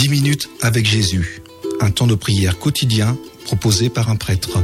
10 minutes avec Jésus, un temps de prière quotidien proposé par un prêtre.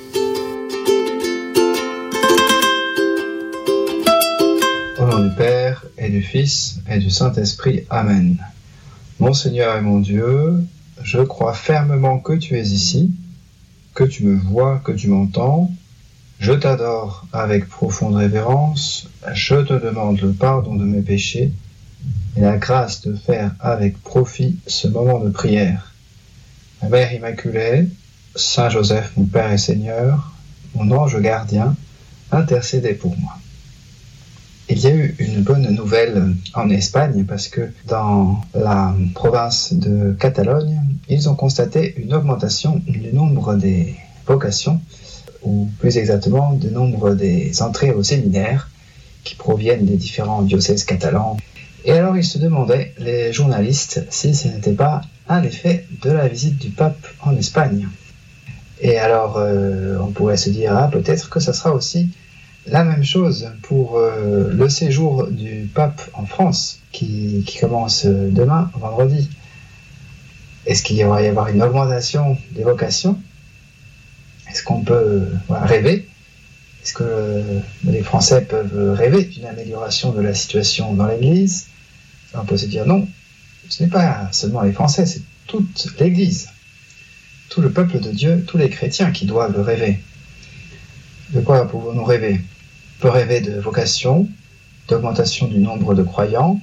Au nom du Père, et du Fils, et du Saint-Esprit. Amen. Mon Seigneur et mon Dieu, je crois fermement que tu es ici, que tu me vois, que tu m'entends. Je t'adore avec profonde révérence, je te demande le pardon de mes péchés et la grâce de faire avec profit ce moment de prière. Ma Mère Immaculée, Saint Joseph, mon Père et Seigneur, mon ange gardien, intercédez pour moi. Il y a eu une bonne nouvelle en Espagne parce que dans la province de Catalogne, ils ont constaté une augmentation du nombre des vocations, ou plus exactement du nombre des entrées au séminaire qui proviennent des différents diocèses catalans. Et alors ils se demandaient, les journalistes, si ce n'était pas un effet de la visite du pape en Espagne. Et alors on pourrait se dire, peut-être que ça sera aussi la même chose pour le séjour du pape en France qui commence demain, vendredi. Est-ce qu'il va y avoir une augmentation des vocations ? Est-ce qu'on peut rêver ? Est-ce que les Français peuvent rêver d'une amélioration de la situation dans l'Église ? On peut se dire non, ce n'est pas seulement les Français, c'est toute l'Église, tout le peuple de Dieu, tous les chrétiens qui doivent rêver. De quoi pouvons-nous rêver ? On peut rêver de vocation, d'augmentation du nombre de croyants,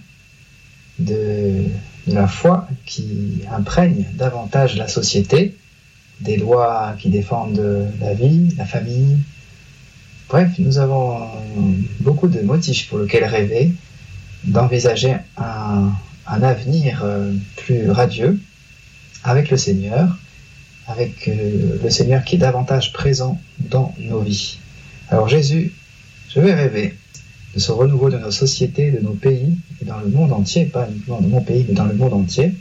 de la foi qui imprègne davantage la société, des lois qui défendent la vie, la famille. Bref, nous avons beaucoup de motifs pour lesquels rêver, d'envisager un avenir plus radieux avec le Seigneur qui est davantage présent dans nos vies. Alors Jésus, je vais rêver de ce renouveau de nos sociétés, de nos pays, et dans le monde entier, pas uniquement dans mon pays, mais dans le monde entier.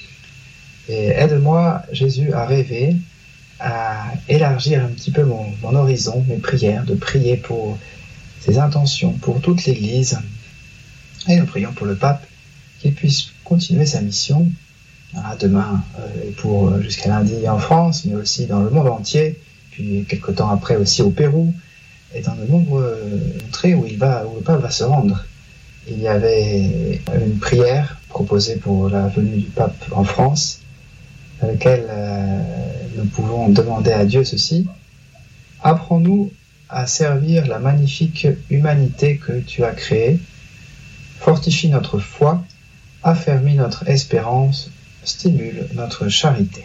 Et aide-moi, Jésus, à rêver, à élargir un petit peu mon horizon, mes prières, de prier pour ses intentions, pour toute l'Église. Et nous prions pour le pape, qu'il puisse continuer sa mission, demain, et pour jusqu'à lundi en France, mais aussi dans le monde entier, puis quelques temps après aussi au Pérou, et dans de nombreuses contrées où le pape va se rendre. Il y avait une prière proposée pour la venue du pape en France, dans laquelle nous pouvons demander à Dieu ceci: apprends-nous à servir la magnifique humanité que tu as créée, fortifie notre foi, affermis notre espérance, stimule notre charité.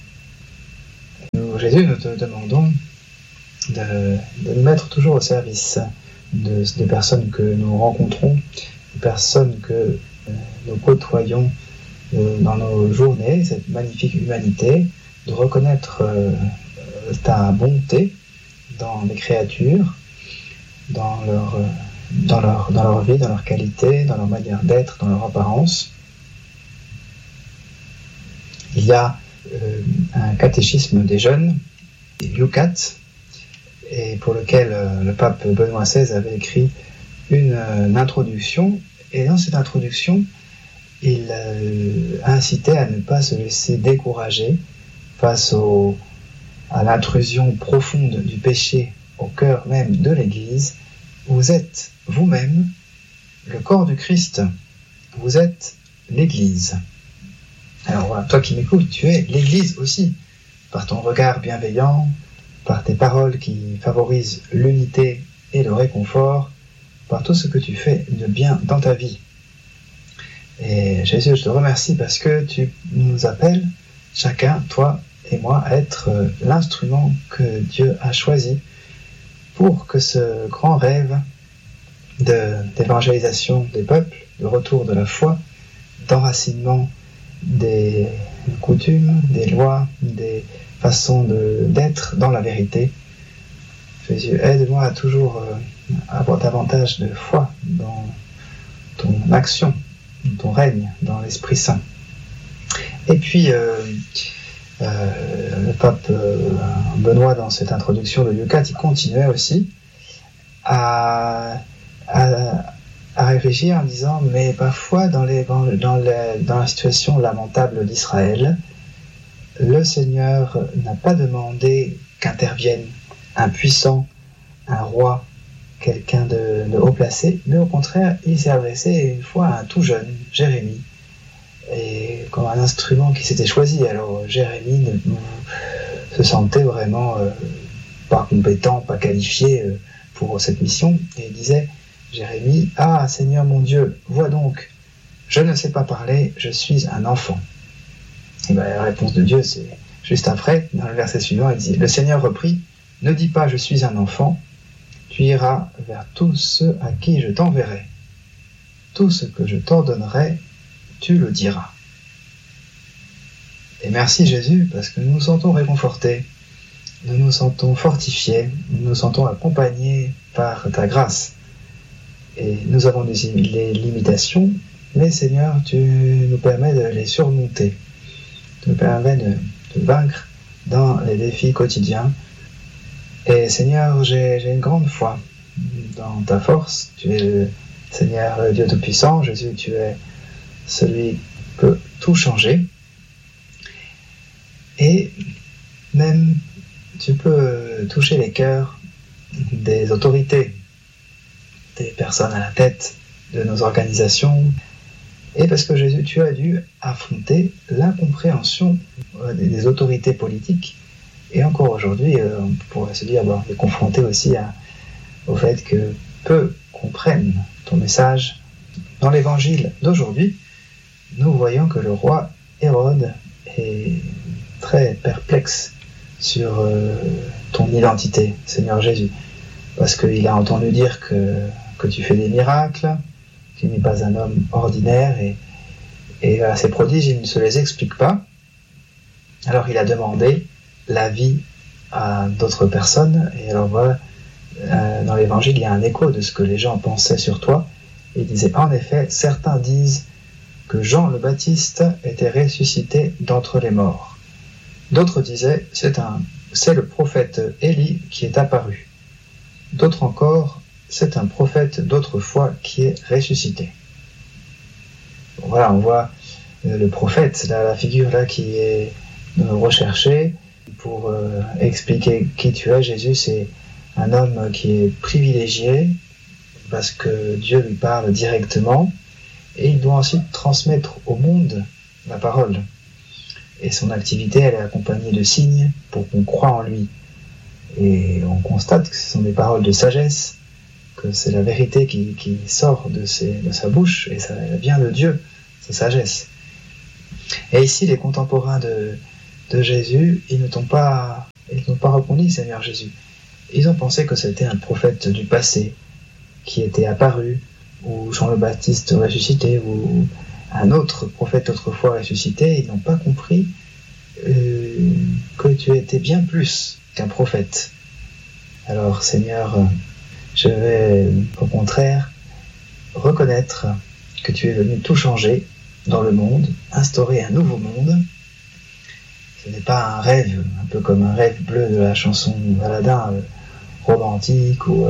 Nous, Jésus, nous te demandons de nous mettre toujours au service des personnes que nous rencontrons, des personnes que nous côtoyons dans nos journées, cette magnifique humanité, de reconnaître ta bonté dans les créatures, dans leur vie, dans leur qualité, dans leur manière d'être, dans leur apparence. Il y a un catéchisme des jeunes, Yucat, et pour lequel le pape Benoît XVI avait écrit une introduction. Et dans cette introduction, il incitait à ne pas se laisser décourager face à l'intrusion profonde du péché au cœur même de l'Église. Vous êtes vous-même le corps du Christ. Vous êtes l'Église. Alors voilà, toi qui m'écoutes, tu es l'Église aussi, par ton regard bienveillant, par tes paroles qui favorisent l'unité et le réconfort, par tout ce que tu fais de bien dans ta vie. Et Jésus, je te remercie parce que tu nous appelles, chacun, toi et moi, à être l'instrument que Dieu a choisi pour que ce grand rêve d'évangélisation des peuples, de retour de la foi, d'enracinement des coutumes, des lois, des façons d'être dans la vérité. Jésus, aide-moi à toujours avoir davantage de foi dans ton action, dans ton règne, dans l'Esprit Saint. Et puis, le pape Benoît, dans cette introduction de Yucat, il continuait aussi à réfléchir en disant, mais parfois dans la situation lamentable d'Israël, le Seigneur n'a pas demandé qu'intervienne un puissant, un roi, quelqu'un de haut placé, mais au contraire, il s'est adressé une fois à un tout jeune, Jérémie, et comme un instrument qui s'était choisi. Alors Jérémie se sentait vraiment pas compétent, pas qualifié pour cette mission, et il disait, Jérémie, « Ah, Seigneur mon Dieu, vois donc, je ne sais pas parler, je suis un enfant. » Et bien, la réponse de Dieu, c'est juste après, dans le verset suivant, il dit, « Le Seigneur reprit, ne dis pas, je suis un enfant, tu iras vers tous ceux à qui je t'enverrai. Tout ce que je t'ordonnerai, tu le diras. » Et merci Jésus, parce que nous nous sentons réconfortés, nous nous sentons fortifiés, nous nous sentons accompagnés par ta grâce. Et nous avons des limitations, mais Seigneur, tu nous permets de les surmonter. Tu nous permets de vaincre dans les défis quotidiens. Et Seigneur, j'ai une grande foi dans ta force. Tu es le Seigneur, le Dieu Tout-Puissant. Jésus, tu es celui qui peut tout changer. Et même, tu peux toucher les cœurs des autorités, des personnes à la tête de nos organisations. Et parce que Jésus, tu as dû affronter l'incompréhension des autorités politiques. Et encore aujourd'hui, on pourrait se dire, on est confronté aussi au fait que peu comprennent ton message. Dans l'évangile d'aujourd'hui, nous voyons que le roi Hérode est très perplexe sur ton identité, Seigneur Jésus. Parce qu'il a entendu dire que tu fais des miracles, tu n'es pas un homme ordinaire, et à ces prodiges, il ne se les explique pas. Alors il a demandé l'avis à d'autres personnes, et alors voilà, dans l'évangile, il y a un écho de ce que les gens pensaient sur toi. Il disait, en effet, certains disent que Jean le Baptiste était ressuscité d'entre les morts. D'autres disaient, c'est le prophète Élie qui est apparu. D'autres encore, c'est un prophète d'autrefois qui est ressuscité. Voilà, on voit le prophète, la figure là qui est recherchée pour expliquer qui tu es. Jésus, c'est un homme qui est privilégié parce que Dieu lui parle directement et il doit ensuite transmettre au monde la parole. Et son activité, elle est accompagnée de signes pour qu'on croie en lui. Et on constate que ce sont des paroles de sagesse, que c'est la vérité qui sort de sa bouche, et ça vient de Dieu, sa sagesse. Et ici, les contemporains de Jésus, ils ne t'ont pas reconnu, Seigneur Jésus. Ils ont pensé que c'était un prophète du passé, qui était apparu, ou Jean le Baptiste ressuscité, ou un autre prophète autrefois ressuscité. Ils n'ont pas compris que tu étais bien plus qu'un prophète. Alors, Seigneur, je vais au contraire reconnaître que tu es venu tout changer dans le monde, instaurer un nouveau monde. Ce n'est pas un rêve, un peu comme un rêve bleu de la chanson Baladin, romantique ou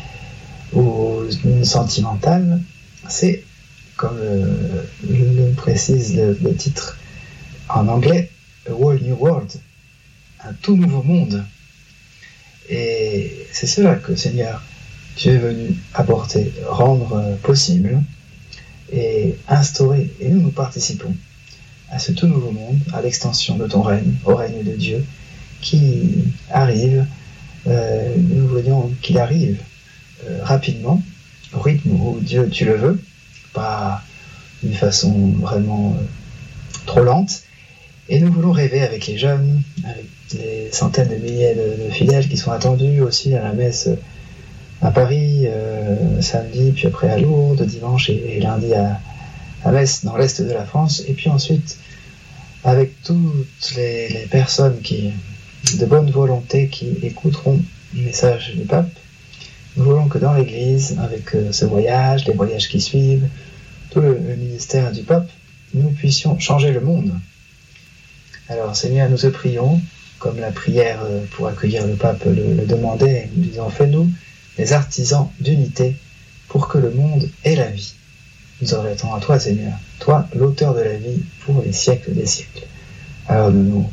sentimentale. C'est, comme le précise le titre en anglais, A Whole New World, un tout nouveau monde. Et c'est cela que, Seigneur, tu es venu apporter, rendre possible et instaurer. Et nous participons à ce tout nouveau monde, à l'extension de ton règne, au règne de Dieu, qui arrive, nous voyons qu'il arrive rapidement, au rythme où Dieu, tu le veux, pas d'une façon vraiment trop lente. Et nous voulons rêver avec les jeunes, avec les centaines de milliers de fidèles qui sont attendus aussi à la messe à Paris, samedi, puis après à Lourdes, dimanche et lundi à Metz, dans l'est de la France, et puis ensuite avec toutes les personnes de bonne volonté qui écouteront le message du pape. Nous voulons que dans l'Église, avec ce voyage, les voyages qui suivent, tout le ministère du pape, nous puissions changer le monde. Alors Seigneur, nous te prions, comme la prière pour accueillir le pape le demandait, nous disons, fais-nous des artisans d'unité pour que le monde ait la vie. Nous en remettons à toi, Seigneur, toi, l'auteur de la vie, pour les siècles des siècles. Alors nous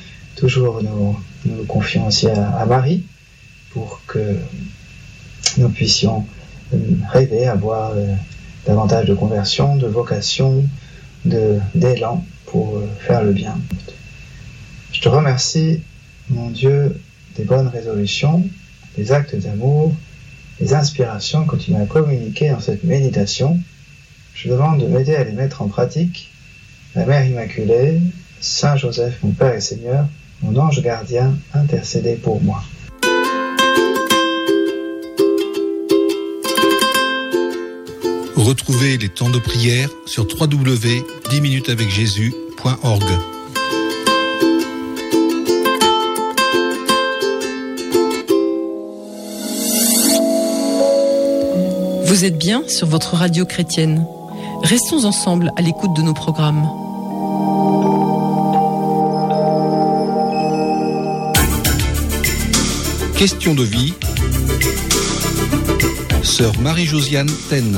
nous confions aussi à Marie, pour que nous puissions rêver, avoir davantage de conversion, de vocation, d'élan pour faire le bien. Je te remercie, mon Dieu, des bonnes résolutions, des actes d'amour, des inspirations que tu m'as communiquées dans cette méditation. Je demande de m'aider à les mettre en pratique. La Mère Immaculée, Saint Joseph, mon Père et Seigneur, mon ange gardien, intercédez pour moi. Retrouvez les temps de prière sur www.10minutesavecjésus.org. Vous êtes bien sur votre radio chrétienne. Restons ensemble à l'écoute de nos programmes. Question de vie. Sœur Marie-Josiane Taine.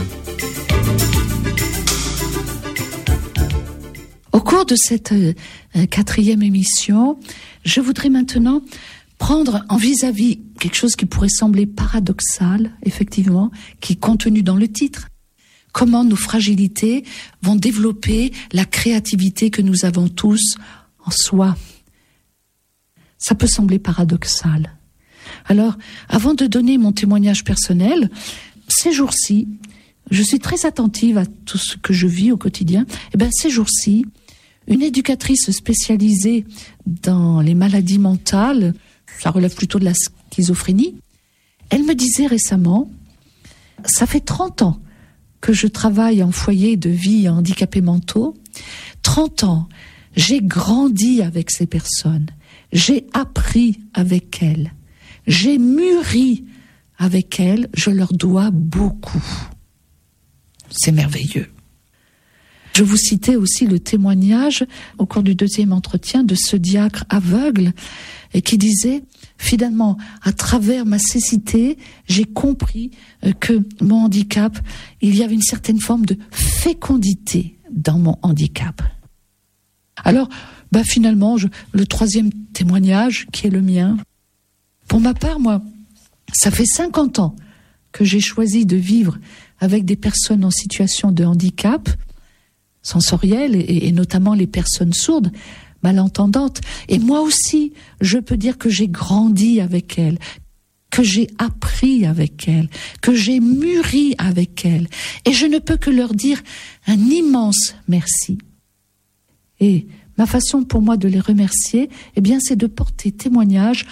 Au cours de cette 4e émission, je voudrais maintenant prendre en vis-à-vis quelque chose qui pourrait sembler paradoxal, effectivement, qui est contenu dans le titre. Comment nos fragilités vont développer la créativité que nous avons tous en soi. Ça peut sembler paradoxal. Alors, avant de donner mon témoignage personnel, ces jours-ci, je suis très attentive à tout ce que je vis au quotidien. Et bien, ces jours-ci, une éducatrice spécialisée dans les maladies mentales, ça relève plutôt de la schizophrénie, elle me disait récemment, ça fait 30 ans que je travaille en foyer de vie à handicapés mentaux, 30 ans, j'ai grandi avec ces personnes, j'ai appris avec elles, j'ai mûri avec elles, je leur dois beaucoup. C'est merveilleux. Je vous citais aussi le témoignage au cours du 2e entretien de ce diacre aveugle et qui disait, finalement, à travers ma cécité, j'ai compris que mon handicap, il y avait une certaine forme de fécondité dans mon handicap. Alors, finalement, le 3e témoignage, qui est le mien, pour ma part, moi, ça fait 50 ans que j'ai choisi de vivre avec des personnes en situation de handicap sensoriel et notamment les personnes sourdes, malentendantes. Et moi aussi, je peux dire que j'ai grandi avec elles, que j'ai appris avec elles, que j'ai mûri avec elles. Et je ne peux que leur dire un immense merci. Et ma façon pour moi de les remercier, c'est de porter témoignage